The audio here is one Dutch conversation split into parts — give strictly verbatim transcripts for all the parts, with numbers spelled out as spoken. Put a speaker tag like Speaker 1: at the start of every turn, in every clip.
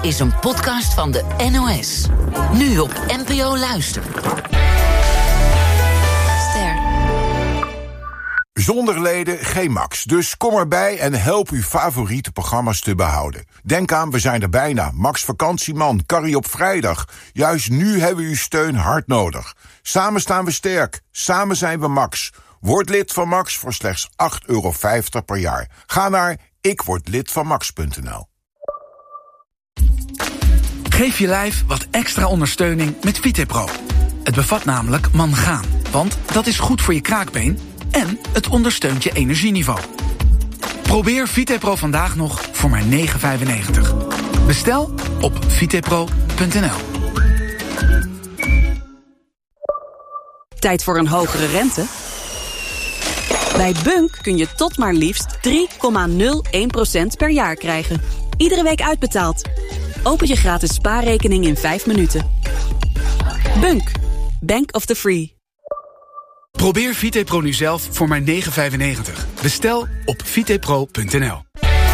Speaker 1: is een podcast van de N O S. Nu op N P O Luister.
Speaker 2: Ster.
Speaker 3: Zonder leden geen Max. Dus kom erbij en help uw favoriete programma's te behouden. Denk aan, we zijn er bijna. Max Vakantieman, Carrie op vrijdag. Juist nu hebben we uw steun hard nodig. Samen staan we sterk. Samen zijn we Max. Word lid van Max voor slechts acht euro vijftig per jaar. Ga naar ikwordlidvanmax punt n l.
Speaker 4: Geef je lijf wat extra ondersteuning met VitePro. Het bevat namelijk mangaan, want dat is goed voor je kraakbeen en het ondersteunt je energieniveau. Probeer VitePro vandaag nog voor maar negen vijfennegentig. Bestel op vitepro punt n l.
Speaker 2: Tijd voor een hogere rente? Bij Bunk kun je tot maar liefst drie komma nul één procent per jaar krijgen. Iedere week uitbetaald. Open je gratis spaarrekening in vijf minuten. Bunk. Bank of the Free.
Speaker 4: Probeer VitePro nu zelf voor maar negen vijfennegentig. Bestel op vitepro punt n l.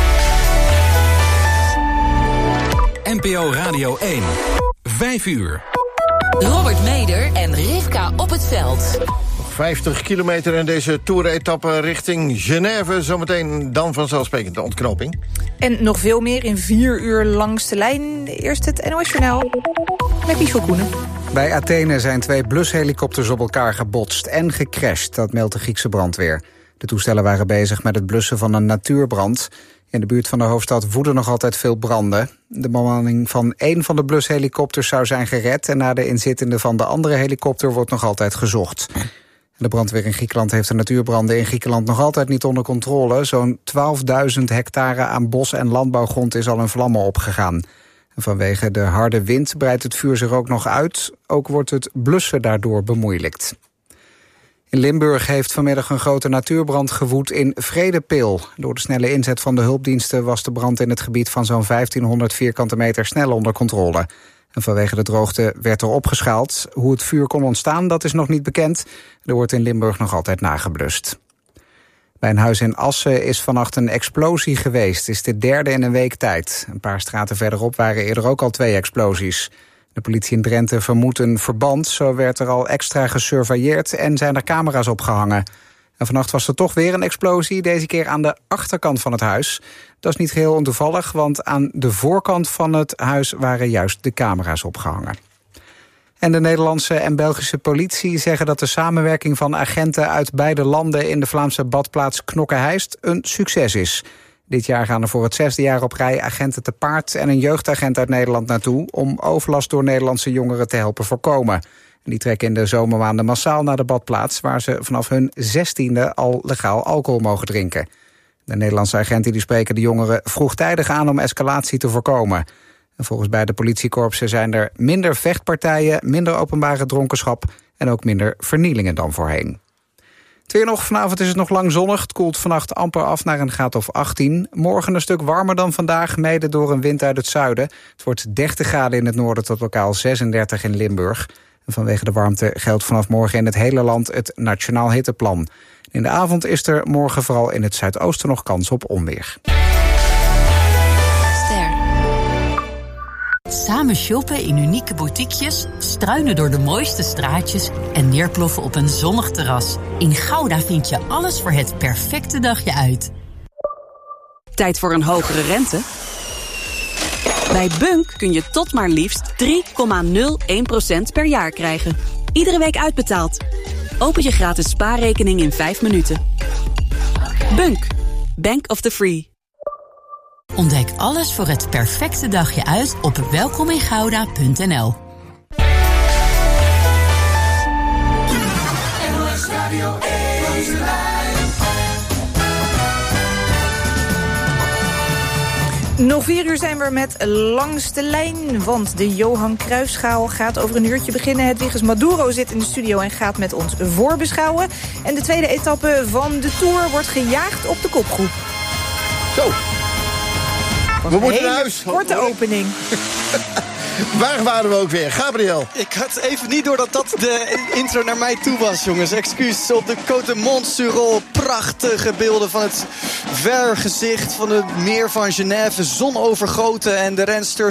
Speaker 5: N P O Radio één. Vijf uur.
Speaker 1: Robert Meder en Rivka op het veld.
Speaker 6: vijftig kilometer in deze tour-etappe richting Genève. Zometeen dan vanzelfsprekend de ontknoping.
Speaker 7: En nog veel meer in vier uur langs de lijn. Eerst het N O S-journaal met Michel Koenen.
Speaker 8: Bij Athene zijn twee blushelikopters op elkaar gebotst en gecrashed. Dat meldt de Griekse brandweer. De toestellen waren bezig met het blussen van een natuurbrand. In de buurt van de hoofdstad woeden nog altijd veel branden. De bemanning van één van de blushelikopters zou zijn gered en naar de inzittende van de andere helikopter wordt nog altijd gezocht. De brandweer in Griekenland heeft de natuurbranden in Griekenland nog altijd niet onder controle. Zo'n twaalfduizend hectare aan bos- en landbouwgrond is al in vlammen opgegaan. En vanwege de harde wind breidt het vuur zich ook nog uit. Ook wordt het blussen daardoor bemoeilijkt. In Limburg heeft vanmiddag een grote natuurbrand gewoed in Vredepil. Door de snelle inzet van de hulpdiensten was de brand in het gebied van zo'n vijftienhonderd vierkante meter snel onder controle. En vanwege de droogte werd er opgeschaald. Hoe het vuur kon ontstaan, dat is nog niet bekend. Er wordt in Limburg nog altijd nageblust. Bij een huis in Assen is vannacht een explosie geweest. Het is de derde in een week tijd. Een paar straten verderop waren eerder ook al twee explosies. De politie in Drenthe vermoedt een verband. Zo werd er al extra gesurveilleerd en zijn er camera's opgehangen. En vannacht was er toch weer een explosie, deze keer aan de achterkant van het huis. Dat is niet geheel ontoevallig, want aan de voorkant van het huis waren juist de camera's opgehangen. En de Nederlandse en Belgische politie zeggen dat de samenwerking van agenten uit beide landen in de Vlaamse badplaats Knokke-Heist een succes is. Dit jaar gaan er voor het zesde jaar op rij agenten te paard en een jeugdagent uit Nederland naartoe om overlast door Nederlandse jongeren te helpen voorkomen. En die trekken in de zomermaanden massaal naar de badplaats, waar ze vanaf hun zestiende al legaal alcohol mogen drinken. De Nederlandse agenten die spreken de jongeren vroegtijdig aan om escalatie te voorkomen. En volgens beide politiekorpsen zijn er minder vechtpartijen, minder openbare dronkenschap en ook minder vernielingen dan voorheen. Het weer nog, vanavond is het nog lang zonnig. Het koelt vannacht amper af naar een graad of achttien. Morgen een stuk warmer dan vandaag, mede door een wind uit het zuiden. Het wordt dertig graden in het noorden tot lokaal zesendertig in Limburg. En vanwege de warmte geldt vanaf morgen in het hele land het Nationaal Hitteplan. In de avond is er morgen vooral in het zuidoosten nog kans op onweer.
Speaker 2: Ster.
Speaker 1: Samen shoppen in unieke boutiquejes, struinen door de mooiste straatjes en neerploffen op een zonnig terras. In Gouda vind je alles voor het perfecte dagje uit.
Speaker 2: Tijd voor een hogere rente? Bij Bunk kun je tot maar liefst drie komma nul één procent per jaar krijgen. Iedere week uitbetaald. Open je gratis spaarrekening in vijf minuten. Bunk. Bank of the Free.
Speaker 1: Ontdek alles voor het perfecte dagje uit op welkomingouda punt n l.
Speaker 7: Nog vier uur zijn we met Langs de Lijn, want de Johan Cruijffschaal gaat over een uurtje beginnen. Hedwiges Maduro zit in de studio en gaat met ons voorbeschouwen. En de tweede etappe van de Tour wordt gejaagd op de kopgroep.
Speaker 6: Zo. We moeten naar huis.
Speaker 7: Korte opening.
Speaker 6: Waar waren we ook weer? Gabriel.
Speaker 9: Ik had even niet door dat dat de intro naar mij toe was, jongens. Excuus. Op de Côte de Montserrat. Prachtige beelden van het vergezicht van het meer van Genève. Zon overgoten en de rensters